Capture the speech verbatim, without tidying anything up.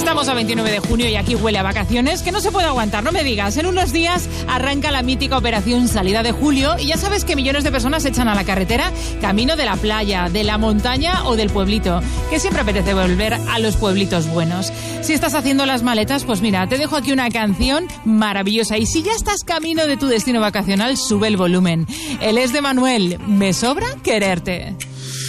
Estamos a veintinueve de junio y aquí huele a vacaciones que no se puede aguantar, no me digas. En unos días arranca la mítica operación Salida de Julio y ya sabes que millones de personas se echan a la carretera camino de la playa, de la montaña o del pueblito, que siempre apetece volver a los pueblitos buenos. Si estás haciendo las maletas, pues mira, te dejo aquí una canción maravillosa y si ya estás camino de tu destino vacacional, sube el volumen. Él es de Manuel, Me sobra quererte.